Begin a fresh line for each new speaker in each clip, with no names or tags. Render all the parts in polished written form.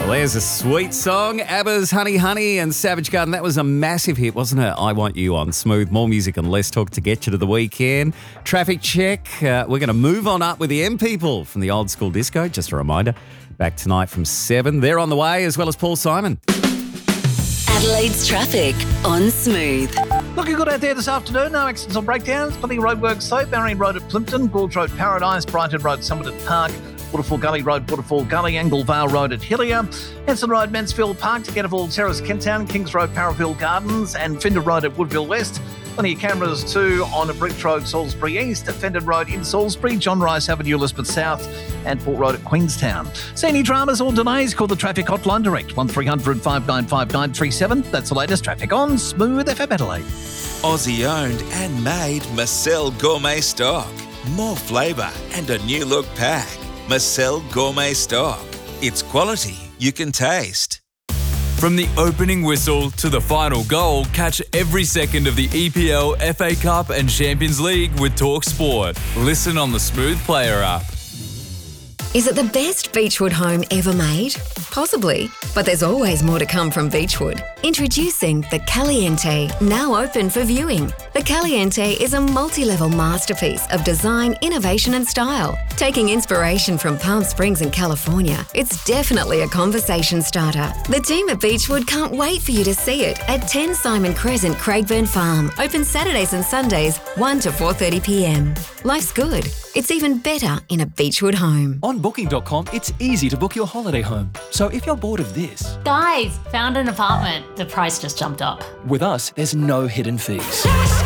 Well, there's a sweet song. ABBA's Honey Honey and Savage Garden. That was a massive hit, wasn't it? I Want You on Smooth. More music and less talk to get you to the weekend. Traffic check. We're going to move on up with the M People from the Old School Disco. Just a reminder, back tonight from 7. They're on the way, as well as Paul Simon.
Adelaide's traffic on Smooth.
Looking good out there this afternoon. No accidents or breakdowns. Plenty of roadworks though. Marion Road at Plimpton, Gorge Road Paradise, Brighton Road Somerton Park, Waterfall Gully Road, Waterfall Gully, Anglevale Road at Hillier, Henson Road, Mansfield Park, Togetherville Terrace, Kenttown, Kings Road, Parafield Gardens, and Fender Road at Woodville West. Plenty of cameras too on Bricks Road, Salisbury East, Fendon Road in Salisbury, John Rice Avenue, Elizabeth South, and Port Road at Queenstown. See any dramas or delays? Call the Traffic Hotline direct, 1300 595 937. That's the latest traffic on Smooth FM Adelaide.
Aussie owned and made Marcel Gourmet Stock. More flavour and a new look pack. Marcel Gourmet Stock. It's quality you can taste.
From the opening whistle to the final goal, catch every second of the EPL, FA Cup and Champions League with Talk Sport. Listen on the Smooth Player app.
Is it the best Beechwood home ever made? Possibly, but there's always more to come from Beechwood. Introducing the Caliente, now open for viewing. The Caliente is a multi-level masterpiece of design, innovation and style. Taking inspiration from Palm Springs and California, it's definitely a conversation starter. The team at Beechwood can't wait for you to see it at 10 Simon Crescent, Craigburn Farm. Open Saturdays and Sundays, 1 to 4:30 p.m. Life's good. It's even better in a Beechwood home.
On Booking.com, it's easy to book your holiday home. So if you're bored of this...
Guys, found an apartment. The price just jumped up.
With us, there's no hidden fees.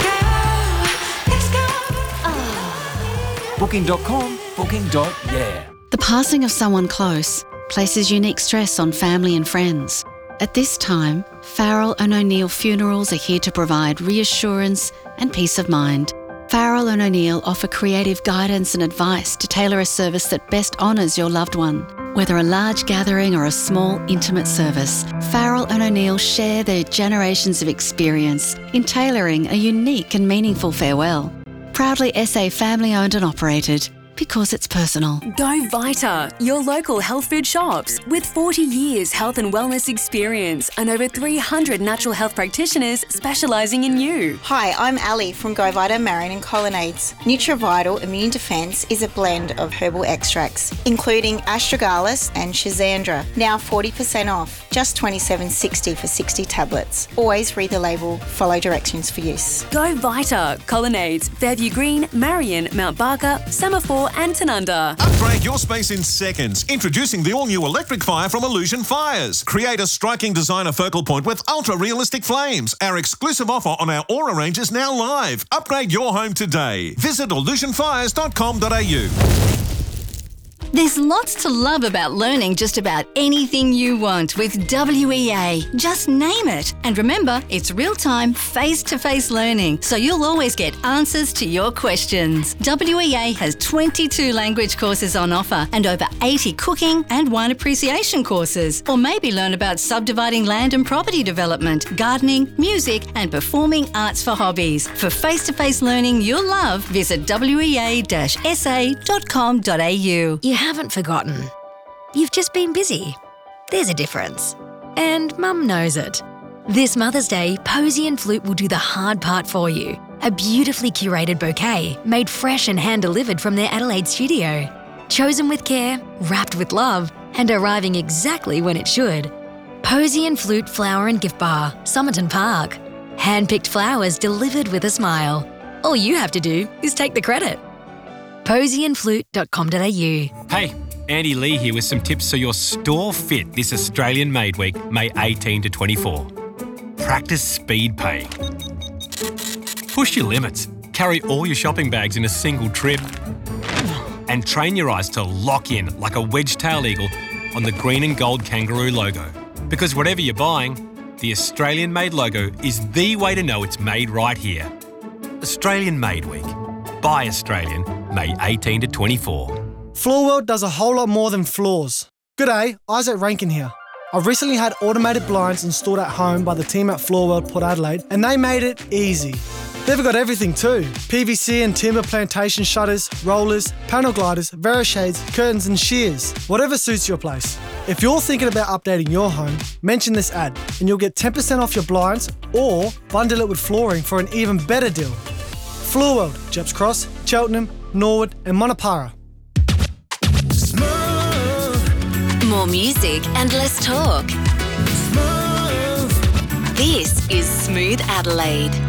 Booking.com, booking.yeah.
The passing of someone close places unique stress on family and friends. At this time, Farrell and O'Neill Funerals are here to provide reassurance and peace of mind. Farrell and O'Neill offer creative guidance and advice to tailor a service that best honours your loved one. Whether a large gathering or a small, intimate service, Farrell and O'Neill share their generations of experience in tailoring a unique and meaningful farewell. Proudly SA family-owned and operated, because it's personal.
Go Vita, your local health food shops. With 40 years health and wellness experience and over 300 natural health practitioners specialising in you.
Hi, I'm Ali from Go Vita Marion and Colonnades. NutriVital Immune Defence is a blend of herbal extracts, including astragalus and schizandra. Now 40% off, just $27.60 for 60 tablets. Always read the label, follow directions for use.
Go Vita, Colonnades, Fairview Green, Marion, Mount Barker, Semaphore and Tanunda.
Upgrade your space in seconds. Introducing the all-new electric fire from Illusion Fires. Create a striking designer focal point with ultra-realistic flames. Our exclusive offer on our Aura range is now live. Upgrade your home today. Visit illusionfires.com.au.
There's lots to love about learning just about anything you want with WEA. Just name it. And remember, it's real-time, face-to-face learning, so you'll always get answers to your questions. WEA has 22 language courses on offer and over 80 cooking and wine appreciation courses. Or maybe learn about subdividing land and property development, gardening, music and performing arts for hobbies. For face-to-face learning you'll love, visit wea-sa.com.au.
You haven't forgotten. You've just been busy. There's a difference. And Mum knows it. This Mother's Day, Posy and Flute will do the hard part for you. A beautifully curated bouquet, made fresh and hand-delivered from their Adelaide studio. Chosen with care, wrapped with love, and arriving exactly when it should. Posy and Flute Flower and Gift Bar, Somerton Park. Hand-picked flowers delivered with a smile. All you have to do is take the credit. posyandflute.com.au.
Hey, Andy Lee here with some tips so your store fit this Australian Made Week, May 18 to 24. Practice speed paying. Push your limits. Carry all your shopping bags in a single trip. And train your eyes to lock in like a wedge-tailed eagle on the green and gold kangaroo logo. Because whatever you're buying, the Australian Made logo is the way to know it's made right here. Australian Made Week. Buy Australian, May 18 to 24.
Floor World does a whole lot more than floors. G'day, Isaac Rankin here. I've recently had automated blinds installed at home by the team at Floor World Port Adelaide, and they made it easy. They've got everything too. PVC and timber plantation shutters, rollers, panel gliders, Verishades, curtains and shears. Whatever suits your place. If you're thinking about updating your home, mention this ad and you'll get 10% off your blinds or bundle it with flooring for an even better deal. Floor World, Jeps Cross, Cheltenham, Norwood and Monopara.
More music and less talk. This is Smooth Adelaide.